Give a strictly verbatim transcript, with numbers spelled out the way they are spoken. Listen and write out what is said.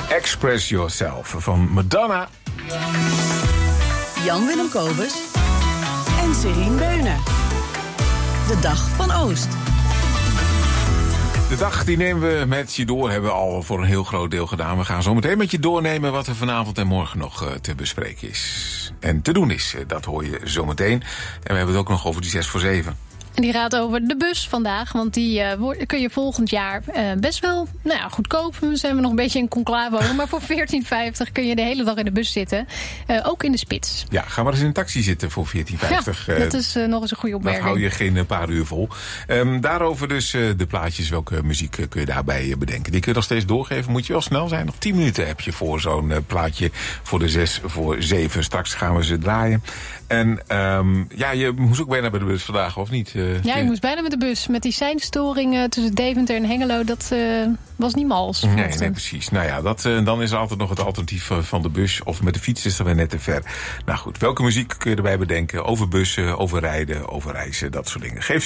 Express Yourself van Madonna. Jan-Willem Kobus en Serien Beunen. De Dag van Oost. De dag die nemen we met je door, hebben we al voor een heel groot deel gedaan. We gaan zo meteen met je doornemen wat er vanavond en morgen nog uh, te bespreken is. En te doen is, dat hoor je zo meteen. En we hebben het ook nog over die zes voor zeven. En die gaat over de bus vandaag, want die uh, kun je volgend jaar uh, best wel nou ja, goedkoop. Dan zijn we nog een beetje in conclave over, maar voor veertien vijftig kun je de hele dag in de bus zitten. Uh, ook in de spits. Ja, ga maar eens in een taxi zitten voor veertien vijftig. Ja, dat is uh, nog eens een goede opmerking. Dan hou je geen paar uur vol. Um, daarover dus uh, de plaatjes, welke muziek uh, kun je daarbij uh, bedenken. Die kun je nog steeds doorgeven, moet je wel snel zijn. Nog tien minuten heb je voor zo'n uh, plaatje voor de zes voor zeven. Straks gaan we ze draaien. En um, ja, je moest ook bijna bij de bus vandaag, of niet? Uh, ja, ik moest bijna met de bus. Met die seinstoringen tussen Deventer en Hengelo, dat uh, was niet mals. Nee, nee, precies. Nou ja, dat, uh, dan is er altijd nog het alternatief uh, van de bus. Of met de fiets is dat weer net te ver. Nou goed, welke muziek kun je erbij bedenken? Over bussen, over rijden, over reizen, dat soort dingen. Geef ze